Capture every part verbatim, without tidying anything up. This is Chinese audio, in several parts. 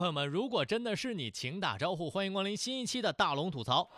朋友们，如果真的是你，请打招呼，欢迎光临新一期的大龙吐槽。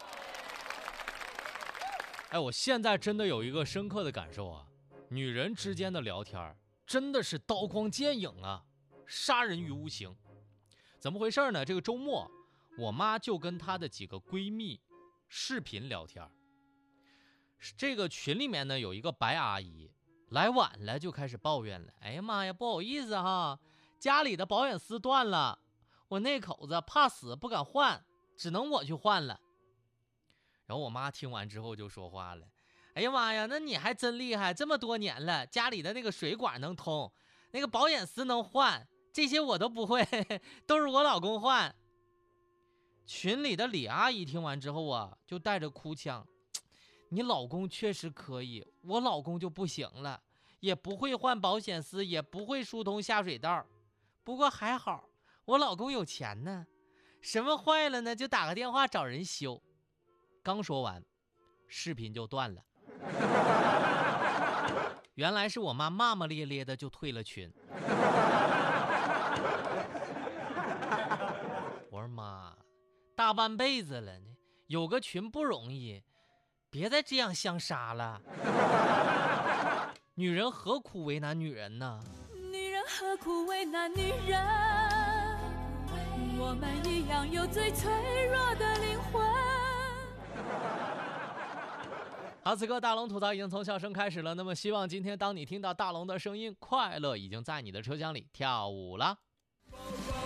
哎，我现在真的有一个深刻的感受啊，女人之间的聊天真的是刀光剑影啊，杀人于无形。怎么回事呢？这个周末，我妈就跟她的几个闺蜜视频聊天。这个群里面呢，有一个白阿姨，来晚了就开始抱怨了。哎呀妈呀，不好意思哈，家里的保险丝断了，我那口子怕死不敢换，只能我去换了。然后我妈听完之后就说话了，哎呀妈呀，那你还真厉害，这么多年了，家里的那个水管能通，那个保险丝能换，这些我都不会，都是我老公换。群里的李阿姨听完之后啊，就带着哭腔，你老公确实可以，我老公就不行了，也不会换保险丝，也不会疏通下水道，不过还好我老公有钱呢，什么坏了呢就打个电话找人修。刚说完，视频就断了。原来是我妈骂骂咧咧的就退了群。我说妈，大半辈子了呢，有个群不容易，别再这样相杀了。女人何苦为难女人呢？ 女人何苦为难女人？我们一样有最脆弱的灵魂。 好，此刻大龙吐槽已经从笑声开始了，那么希望今天当你听到大龙的声音，快乐已经在你的车厢里跳舞了。